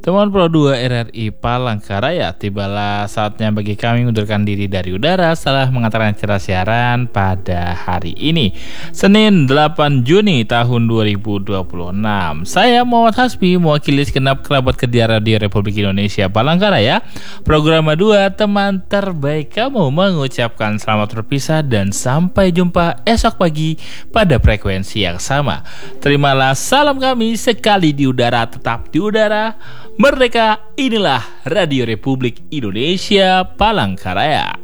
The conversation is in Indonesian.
Teman Pro 2 RRI Palangkaraya, tibalah saatnya bagi kami mengundurkan diri dari udara setelah mengantarkan acara siaran pada hari ini, Senin 8 Juni tahun 2026. Saya Muhammad Hasbi, mewakili segenap kerabat kerja Radio Republik Indonesia Palangkaraya, Program 2 Teman Terbaik Kamu, mengucapkan selamat berpisah dan sampai jumpa esok pagi pada frekuensi yang sama. Terimalah salam kami, sekali di udara tetap di udara. Merdeka, inilah Radio Republik Indonesia Palangkaraya.